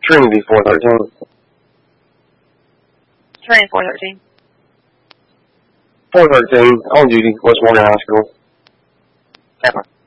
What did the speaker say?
Trinity 413. Trinity 413. 413, on duty, West Morgan High School. Okay.